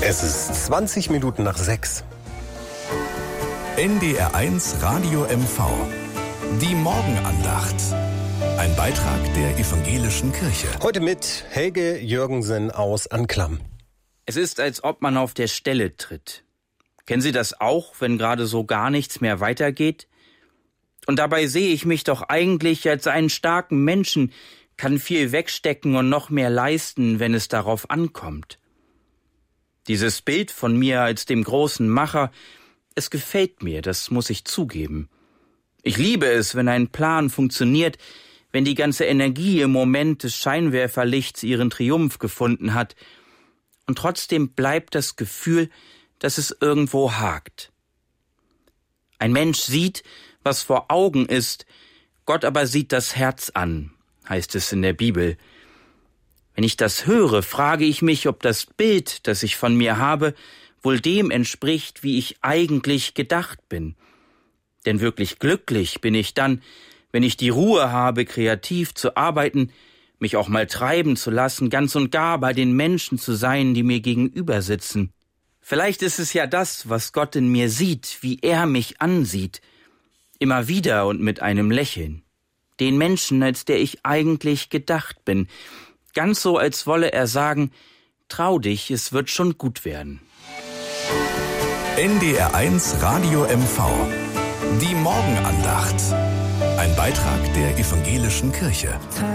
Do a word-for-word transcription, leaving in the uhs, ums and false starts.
Es ist zwanzig Minuten nach sechs. N D R eins Radio M V. Die Morgenandacht. Ein Beitrag der Evangelischen Kirche. Heute mit Helge Jürgensen aus Anklam. Es ist, als ob man auf der Stelle tritt. Kennen Sie das auch, wenn gerade so gar nichts mehr weitergeht? Und dabei sehe ich mich doch eigentlich als einen starken Menschen, kann viel wegstecken und noch mehr leisten, wenn es darauf ankommt. Dieses Bild von mir als dem großen Macher, es gefällt mir, das muss ich zugeben. Ich liebe es, wenn ein Plan funktioniert, wenn die ganze Energie im Moment des Scheinwerferlichts ihren Triumph gefunden hat. Und trotzdem bleibt das Gefühl, dass es irgendwo hakt. Ein Mensch sieht, was vor Augen ist, Gott aber sieht das Herz an, heißt es in der Bibel. Wenn ich das höre, frage ich mich, ob das Bild, das ich von mir habe, wohl dem entspricht, wie ich eigentlich gedacht bin. Denn wirklich glücklich bin ich dann, wenn ich die Ruhe habe, kreativ zu arbeiten, mich auch mal treiben zu lassen, ganz und gar bei den Menschen zu sein, die mir gegenüber sitzen. Vielleicht ist es ja das, was Gott in mir sieht, wie er mich ansieht, immer wieder und mit einem Lächeln. Den Menschen, als der ich eigentlich gedacht bin, ganz so, als wolle er sagen, trau dich, es wird schon gut werden. N D R eins Radio M V. Die Morgenandacht. Ein Beitrag der Evangelischen Kirche.